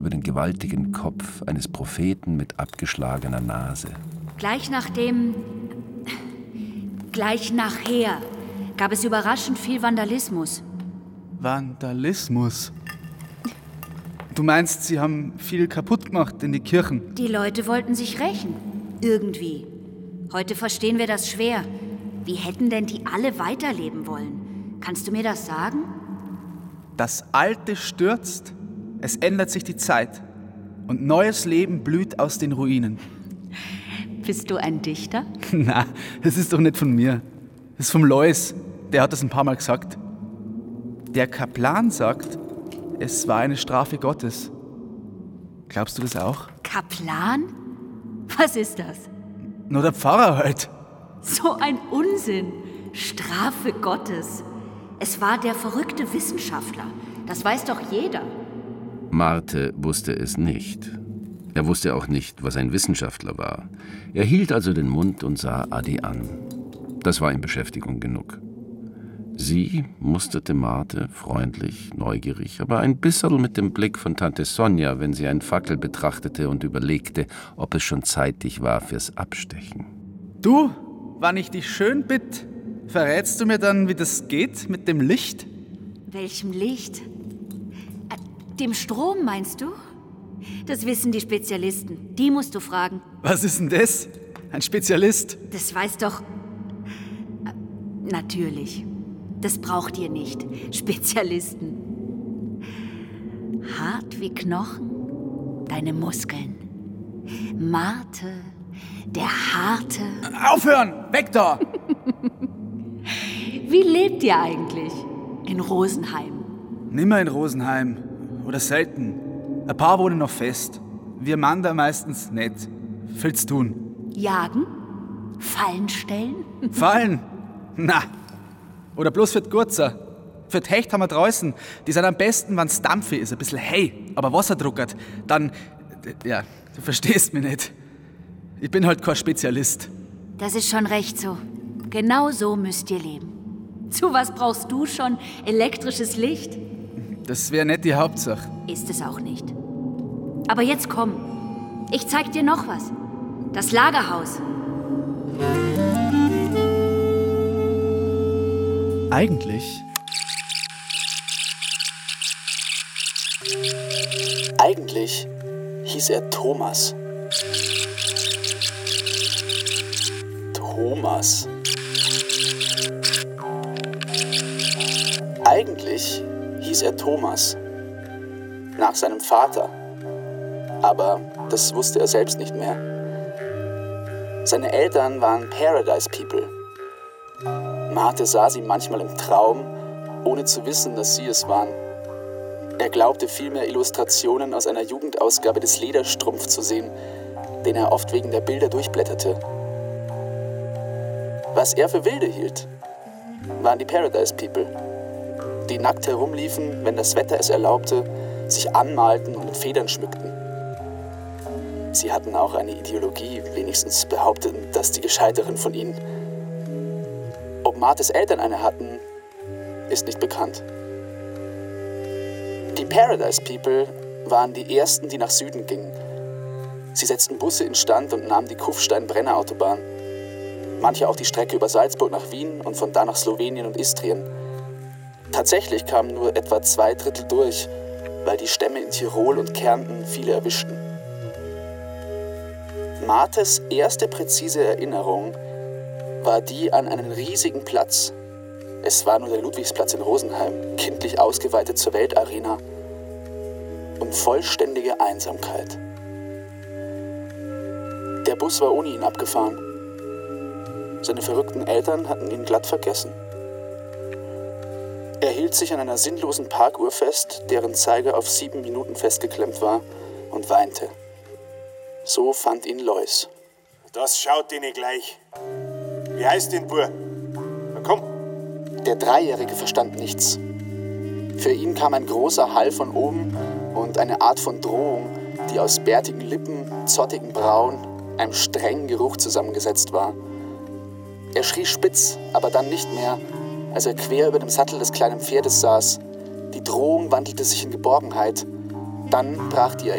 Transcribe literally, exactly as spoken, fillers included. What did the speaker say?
über den gewaltigen Kopf eines Propheten mit abgeschlagener Nase. Gleich nachdem, gleich nachher gab es überraschend viel Vandalismus. Vandalismus? Du meinst, sie haben viel kaputt gemacht in die Kirchen? Die Leute wollten sich rächen. Irgendwie. Heute verstehen wir das schwer. Wie hätten denn die alle weiterleben wollen? Kannst du mir das sagen? Das Alte stürzt, es ändert sich die Zeit und neues Leben blüht aus den Ruinen. Bist du ein Dichter? Na, das ist doch nicht von mir. Das ist vom Lois. Der hat das ein paar Mal gesagt. Der Kaplan sagt, es war eine Strafe Gottes. Glaubst du das auch? Kaplan? Was ist das? Nur der Pfarrer halt. So ein Unsinn. Strafe Gottes. Es war der verrückte Wissenschaftler. Das weiß doch jeder. Marthe wusste es nicht. Er wusste auch nicht, was ein Wissenschaftler war. Er hielt also den Mund und sah Adi an. Das war ihm Beschäftigung genug. Sie musterte Marthe freundlich, neugierig, aber ein bisschen mit dem Blick von Tante Sonja, wenn sie einen Fackel betrachtete und überlegte, ob es schon zeitig war fürs Abstechen. Du, wann ich dich schön bitt, verrätst du mir dann, wie das geht mit dem Licht? Welchem Licht? Äh, dem Strom, meinst du? Das wissen die Spezialisten. Die musst du fragen. Was ist denn das? Ein Spezialist? Das weiß doch... Äh, natürlich. Das braucht ihr nicht. Spezialisten. Hart wie Knochen, deine Muskeln. Marthe, der Harte... Aufhören! Weg da! Wie lebt ihr eigentlich in Rosenheim? Nimmer in Rosenheim. Oder selten. Ein paar wohnen noch fest. Wir Mann da meistens nicht. Viel zu tun. Jagen? Fallen stellen? Fallen? Na. Oder bloß für die Gurzer. Für die Hecht haben wir draußen. Die sind am besten, wenn's dampfig ist. Ein bisschen hey, aber Wasser druckert. Dann, ja, du verstehst mich nicht. Ich bin halt kein Spezialist. Das ist schon recht so. Genau so müsst ihr leben. Zu was brauchst du schon elektrisches Licht? Das wäre nicht die Hauptsache. Ist es auch nicht. Aber jetzt komm. Ich zeig dir noch was. Das Lagerhaus. Eigentlich... Eigentlich hieß er Thomas. Thomas. Eigentlich hieß er Thomas. Nach seinem Vater. Aber das wusste er selbst nicht mehr. Seine Eltern waren Paradise People. Marthe sah sie manchmal im Traum, ohne zu wissen, dass sie es waren. Er glaubte vielmehr Illustrationen aus einer Jugendausgabe des Lederstrumpf zu sehen, den er oft wegen der Bilder durchblätterte. Was er für Wilde hielt, waren die Paradise People, die nackt herumliefen, wenn das Wetter es erlaubte, sich anmalten und mit Federn schmückten. Sie hatten auch eine Ideologie, wenigstens behaupteten das die Gescheiteren von ihnen. Ob Marthes Eltern eine hatten, ist nicht bekannt. Die Paradise People waren die ersten, die nach Süden gingen. Sie setzten Busse instand und nahmen die Kufstein-Brenner-Autobahn. Manche auch die Strecke über Salzburg nach Wien und von da nach Slowenien und Istrien. Tatsächlich kamen nur etwa zwei Drittel durch, weil die Stämme in Tirol und Kärnten viele erwischten. Marthes erste präzise Erinnerung war die an einen riesigen Platz. Es war nur der Ludwigsplatz in Rosenheim, kindlich ausgeweitet zur Weltarena. Und vollständige Einsamkeit. Der Bus war ohne ihn abgefahren. Seine verrückten Eltern hatten ihn glatt vergessen. Er hielt sich an einer sinnlosen Parkuhr fest, deren Zeiger auf sieben Minuten festgeklemmt war, und weinte. So fand ihn Lois. Das schaut ihn gleich. Wie heißt den Bur? Na komm. Der Dreijährige verstand nichts. Für ihn kam ein großer Hall von oben und eine Art von Drohung, die aus bärtigen Lippen, zottigen Brauen, einem strengen Geruch zusammengesetzt war. Er schrie spitz, aber dann nicht mehr, als er quer über dem Sattel des kleinen Pferdes saß. Die Drohung wandelte sich in Geborgenheit. Dann brach die Erinnerung